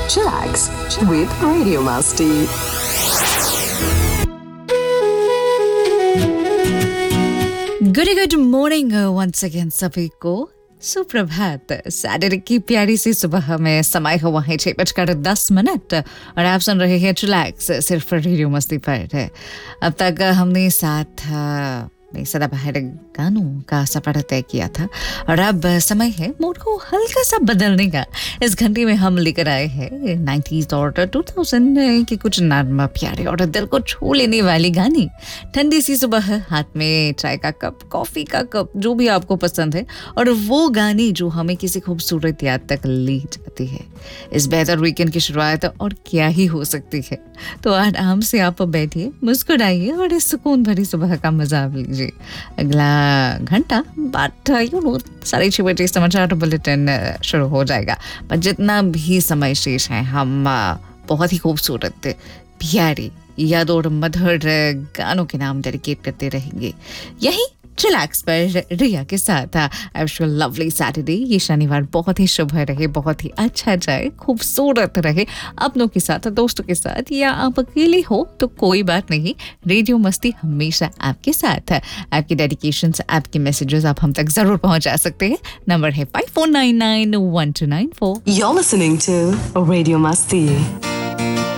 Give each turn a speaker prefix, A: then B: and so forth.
A: Chillax with Radio Masti.
B: Good morning once again सभी को सुप्रभात। सैटरडे की प्यारी सी सुबह में समय हुआ है 6:10 और आप सुन रहे हैं चिलैक्स सिर्फ रेडियो मस्ती पर। अब तक हमने साथ सदाबहार गानों का सफर तय किया था और अब समय है मूड को हल्का सा बदलने का। इस घंटे में हम लेकर आए हैं 90s और 2000 के कुछ नर्म प्यारे और दिल को छू लेने वाली गाने। ठंडी सी सुबह, हाथ में चाय का कप, कॉफी का कप, जो भी आपको पसंद है, और वो गाने जो हमें किसी खूबसूरत याद तक ले जाती है। इस बेहतर वीकेंड की शुरुआत और क्या ही हो सकती है। तो आराम से आप बैठिए, मुस्कुराइए और इस सुकून भरी सुबह का मजा लीजिए। अगला घंटा 6:30 समाचार बुलेटिन शुरू हो जाएगा। पर जितना भी समय शेष है, हम बहुत ही खूबसूरत, प्यारी यादों और मधुर गानों के नाम डेडिकेट करते रहेंगे यही चिलैक्स पर रिया के साथ। I wish you lovely Saturday. ये शनिवार बहुत ही शुभ रहे, बहुत ही अच्छा जाए, खूबसूरत रहे, अपनों के साथ, दोस्तों के साथ, या आप अकेले हो तो कोई बात नहीं, रेडियो मस्ती हमेशा आपके साथ है। आपकी डेडिकेशंस, आपके मैसेजेस आप हम तक जरूर पहुंचा सकते हैं। नंबर है 54991294।
A: You're listening to Radio Masti.